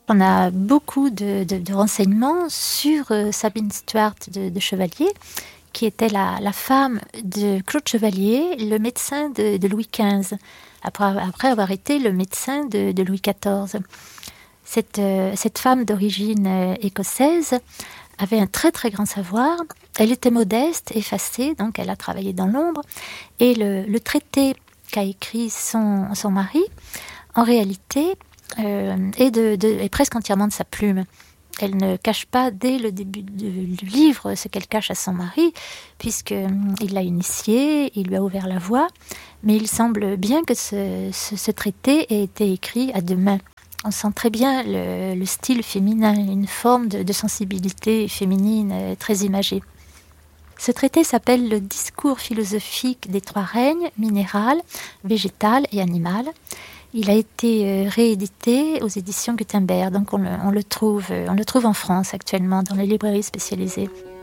On a beaucoup de renseignements sur Sabine Stuart de Chevalier, qui était la femme de Claude Chevalier, le médecin de Louis XV, après avoir été le médecin de Louis XIV. Cette femme d'origine écossaise avait un très très grand savoir. Elle était modeste, effacée, donc elle a travaillé dans l'ombre. Et le traité qu'a écrit son mari, en réalité, est presque entièrement de sa plume. Elle ne cache pas dès le début du livre ce qu'elle cache à son mari, puisqu'il l'a initiée, il lui a ouvert la voie, mais il semble bien que ce traité ait été écrit à deux mains. On sent très bien le style féminin, une forme de sensibilité féminine très imagée. Ce traité s'appelle le Discours philosophique des trois règnes, minéral, végétal et animal. Il a été réédité aux éditions Gutenberg, donc on le trouve en France actuellement dans les librairies spécialisées.